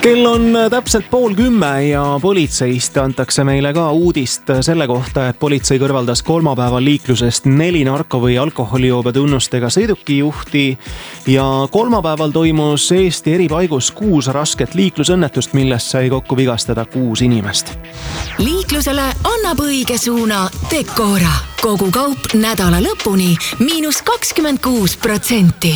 Kell on täpselt 9:30 ja politseist antakse meile ka uudist selle kohta, et politsei kõrvaldas kolmapäeval liiklusest 4 narko- või alkoholijoobe tunnustega sõidukijuhti ja kolmapäeval toimus Eesti eri paigus 6 rasket liiklusõnnetust, millest sai kokku vigastada 6 inimest. Liiklusele annab õige suuna Decora. Kogu kaup nädala lõpuni -26%.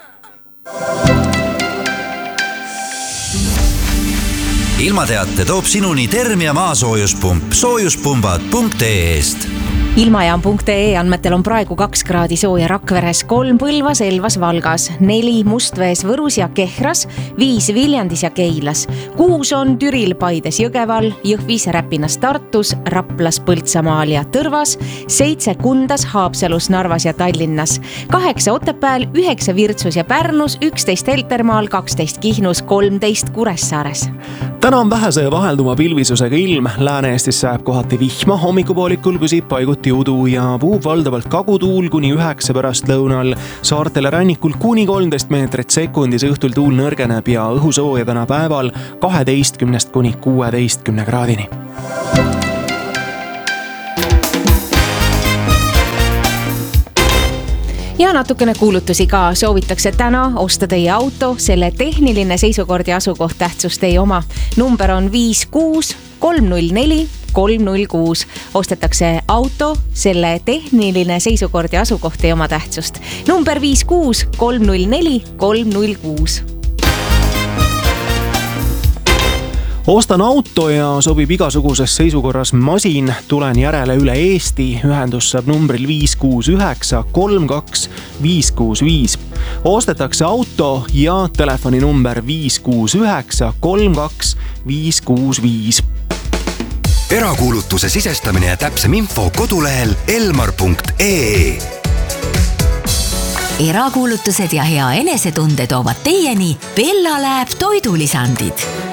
Ilmateate toob sinuni Termia maasoojuspump soojuspumbad.ee-st. Ilmajaam.ee andmetel on praegu 2 kraadi sooja Rakveres, 3 Põlvas, Elvas, Valgas, 4 Mustvees, Võrus ja Kehras, 5 Viljandis ja Keilas, 6 on Türil, Paides, Jõgeval, Jõhvis, Räpinas, Tartus, Raplas, Põltsamaal ja Tõrvas, 7 Kundas, Haapsalus, Narvas ja Tallinnas, 8 Otepääl, 9 Virtsus ja Pärnus, 11 Heltermaal, 12 Kihnus, 13 Kuressaares. Täna on vähese vahelduma pilvisusega ilm, Lääne-Eestis sajab kohati vihma, hommikupoolikul püsib paiguti udu ja puhub valdavalt kagutuul kuni 9 pärastlõunal, saartele rannikul kuni 13 meetrit sekundis, õhtul tuul nõrgeneb ja õhusooja täna päeval 12 kuni 16 kraadini. Ja natukene kuulutusi ka. Soovitakse täna osta teie auto, selle tehniline seisukord ja asukoht tähtsust ei oma. Number on 56 304 306. Ostetakse auto, selle tehniline seisukord ja asukoht ei oma tähtsust. Number 56 304 306. Ostan auto ja sobib igasuguses seisukorras masin, tulen järele üle Eesti, ühendus saab numbril 569 32 565. Ostetakse auto ja telefoninumber 569 32 565. Erakuulutuse sisestamine ja täpsem info kodulehel elmar.ee. Erakuulutused ja hea enesetunde toovad teieni Bella Lab toidulisandid.